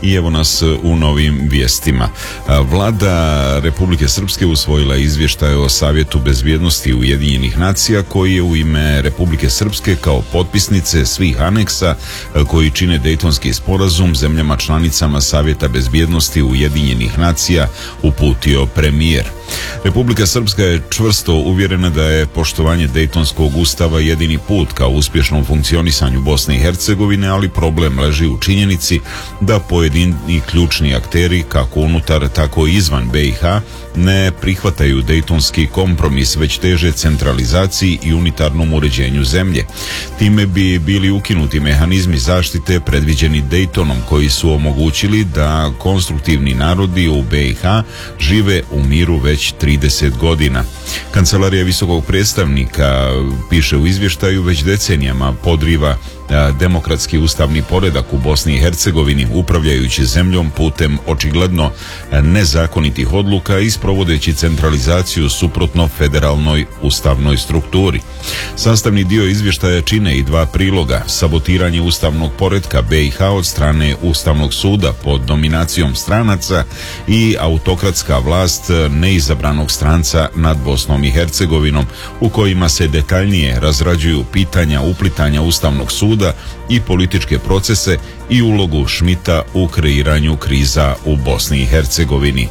I evo nas u novim vijestima. Vlada Republike Srpske usvojila izvještaj o Savjetu bezbjednosti Ujedinjenih nacija koji je u ime Republike Srpske kao potpisnice svih aneksa koji čine Dejtonski sporazum zemljama članicama Savjeta bezbjednosti Ujedinjenih nacija uputio premijer. Republika Srpska je čvrsto uvjerena da je poštovanje Dejtonskog ustava jedini put ka uspješnom funkcionisanju Bosne i Hercegovine, ali problem leži u činjenici da pojedini ključni akteri, kako unutar, tako i izvan BiH, ne prihvataju Dejtonski kompromis, već teže centralizaciji i unitarnom uređenju zemlje. Time bi bili ukinuti mehanizmi zaštite predviđeni Dejtonom, koji su omogućili da konstruktivni narodi u BiH žive u miru već 30 godina. Kancelarija visokog predstavnika, piše u izvještaju, već decenijama podriva demokratski ustavni poredak u Bosni i Hercegovini, upravljajući zemljom putem očigledno nezakonitih odluka i sprovodeći centralizaciju suprotno federalnoj ustavnoj strukturi. Sastavni dio izvještaja čine i dva priloga: sabotiranje ustavnog poretka BiH od strane Ustavnog suda pod dominacijom stranaca i autokratska vlast neizabranog stranca nad Bosnom i Hercegovinom, u kojima se detaljnije razrađuju pitanja uplitanja Ustavnog suda i političke procese i ulogu Šmita u kreiranju kriza u Bosni i Hercegovini.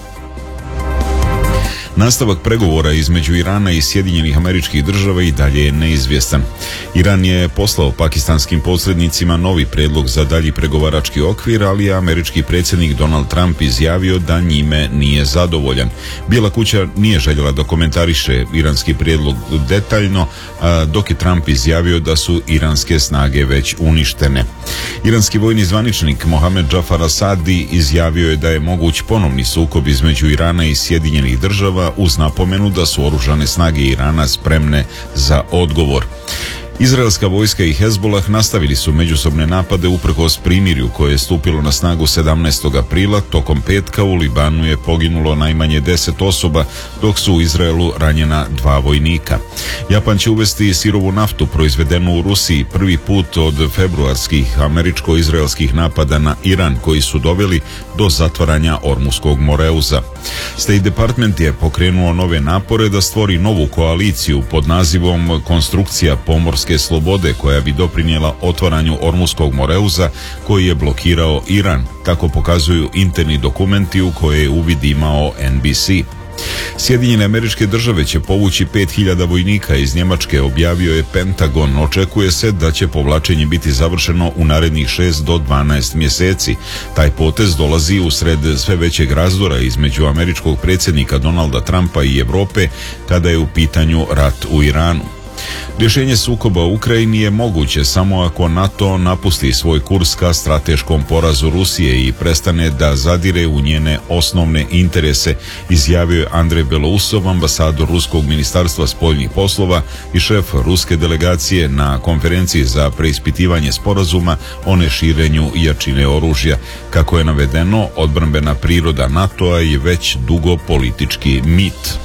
Nastavak pregovora između Irana i Sjedinjenih Američkih Država i dalje je neizvjestan. Iran je poslao pakistanskim posrednicima novi prijedlog za dalji pregovarački okvir, ali je američki predsjednik Donald Trump izjavio da njime nije zadovoljan. Bijela kuća nije željela da komentariše iranski prijedlog detaljno, dok je Trump izjavio da su iranske snage već uništene. Iranski vojni zvaničnik Mohamed Džafar Asadi izjavio je da je moguć ponovni sukob između Irana i Sjedinjenih Država, uz napomenu da su oružane snage Irana spremne za odgovor. Izraelska vojska i Hezbollah nastavili su međusobne napade uprkos primirju koje je stupilo na snagu 17. aprila. Tokom petka u Libanu je poginulo najmanje 10 osoba, dok su u Izraelu ranjena 2 vojnika. Japan će uvesti sirovu naftu proizvedenu u Rusiji prvi put od februarskih američko-izraelskih napada na Iran, koji su doveli do zatvaranja Ormuskog moreuza. State Department je pokrenuo nove napore da stvori novu koaliciju pod nazivom Konstrukcija pomorske slobode, koja bi doprinijela otvaranju Ormuskog moreuza koji je blokirao Iran. Tako pokazuju interni dokumenti u koje je uvid imao NBC. Sjedinjene Američke Države će povući 5000 vojnika iz Njemačke, objavio je Pentagon. Očekuje se da će povlačenje biti završeno u narednih 6 do 12 mjeseci. Taj potez dolazi usred sve većeg razdora između američkog predsjednika Donalda Trumpa i Europe kada je u pitanju rat u Iranu. Rješenje sukoba u Ukrajini je moguće samo ako NATO napusti svoj kurs ka strateškom porazu Rusije i prestane da zadire u njene osnovne interese, izjavio je Andrej Belousov, ambasador Ruskog ministarstva spoljnih poslova i šef ruske delegacije na konferenciji za preispitivanje sporazuma o neširenju jačine oružja. Kako je navedeno, odbrambena priroda NATO-a je već dugo politički mit.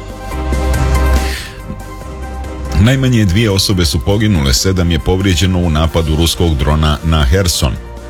Najmanje 2 osobe su poginule, 7 je povrijeđeno u napadu ruskog drona na Herson.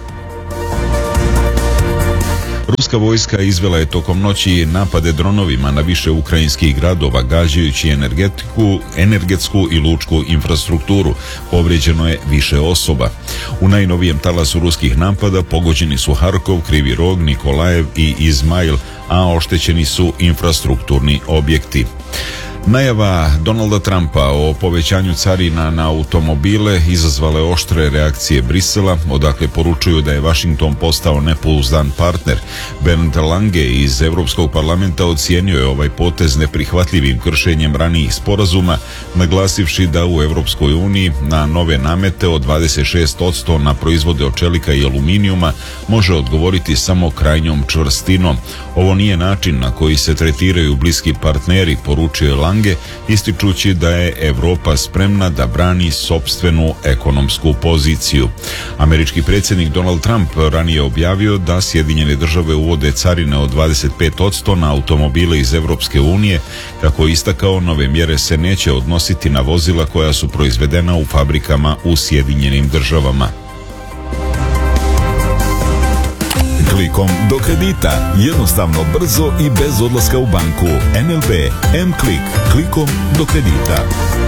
Ruska vojska izvela je tokom noći napade dronovima na više ukrajinskih gradova, gađajući energetsku i lučku infrastrukturu. Povrijeđeno je više osoba. U najnovijem talasu ruskih napada pogođeni su Harkov, Krivi Rog, Nikolajev i Izmail, a oštećeni su infrastrukturni objekti. Najava Donalda Trumpa o povećanju carina na automobile izazvala je oštre reakcije Brisela, odakle poručuju da je Washington postao nepouzdan partner. Bernd Lange iz Europskog parlamenta ocijenio je ovaj potez neprihvatljivim kršenjem ranijih sporazuma, naglasivši da u Europskoj uniji na nove namete od 26% na proizvode od čelika i aluminijuma može odgovoriti samo krajnjom čvrstinom. Ovo nije način na koji se tretiraju bliski partneri, poručio je Lange, ističući da je Europa spremna da brani sopstvenu ekonomsku poziciju. Američki predsjednik Donald Trump ranije objavio da Sjedinjene Države uvode carine od 25% na automobile iz Europske unije. Kako je istakao, nove mjere se neće odnositi na vozila koja su proizvedena u fabrikama u Sjedinjenim Državama. klikom do kredita. Jednostavno, brzo i bez odlaska u banku. NLB M-Klik. Klikom do kredita.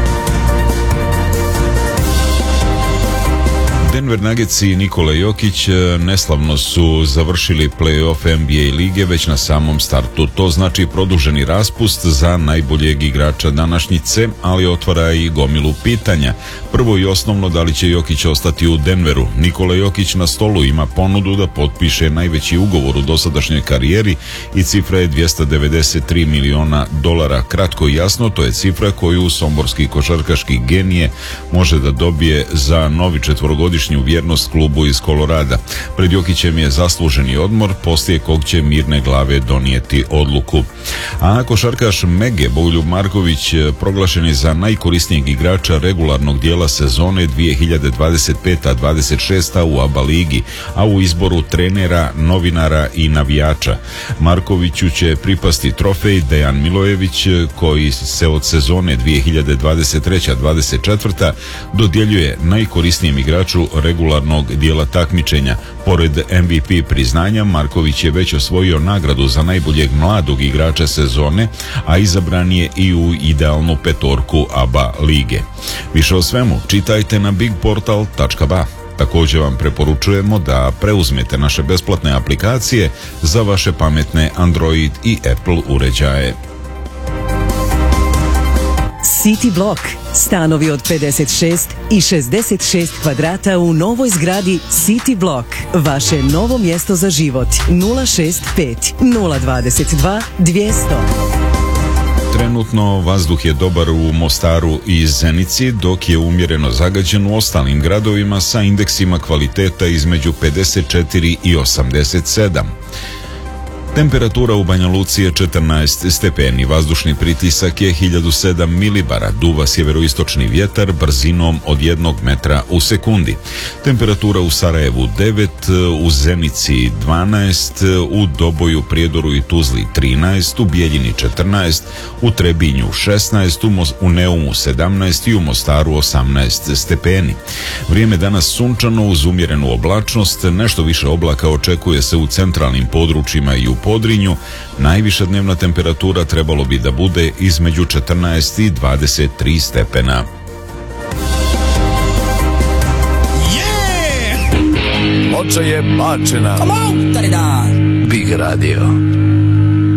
Denver Nuggets i Nikola Jokić neslavno su završili play-off NBA lige već na samom startu. To znači produženi raspust za najboljeg igrača današnjice, ali otvara i gomilu pitanja. Prvo i osnovno, da li će Jokić ostati u Denveru? Nikola Jokić na stolu ima ponudu da potpiše najveći ugovor u dosadašnjoj karijeri i cifra je $293 miliona. Kratko i jasno, to je cifra koju somborski košarkaški genije može da dobije za novi četvorogodišnji vjernost klubu iz Kolorada. Pred Jokićem je zasluženi odmor, poslije kog će mirne glave donijeti odluku. A košarkaš Mege Bogoljub Marković proglašen je za najkorisnijeg igrača regularnog dijela sezone 2025-26 u ABA ligi, a u izboru trenera, novinara i navijača. Markoviću će pripasti trofej Dejan Milojević, koji se od sezone 2023-24 dodjeljuje najkorisnijem igraču regularnog dijela takmičenja. Pored MVP priznanja, Marković je već osvojio nagradu za najboljeg mladog igrača sezone, a izabran je i u idealnu petorku ABA lige. Više o svemu čitajte na bigportal.ba. Također vam preporučujemo da preuzmete naše besplatne aplikacije za vaše pametne Android i Apple uređaje. City Block. Stanovi od 56 i 66 kvadrata u novoj zgradi City Block. Vaše novo mjesto za život. 065 022 200. Trenutno vazduh je dobar u Mostaru i Zenici, dok je umjereno zagađen u ostalim gradovima sa indeksima kvaliteta između 54 i 87. Temperatura u Banja Luci je 14 stepeni, vazdušni pritisak je 1007 milibara, duva sjeveroistočni vjetar brzinom od 1 metra u sekundi. Temperatura u Sarajevu 9, u Zenici 12, u Doboju, Prijedoru i Tuzli 13, u Bijeljini 14, u Trebinju 16, u Neumu 17 i u Mostaru 18 stepeni. Vrijeme danas sunčano uz umjerenu oblačnost, nešto više oblaka očekuje se u centralnim područjima i u Podrinju. Najviša dnevna temperatura trebalo bi da bude između 14 i 23 stepena. Ploča je bačena. Big Radio.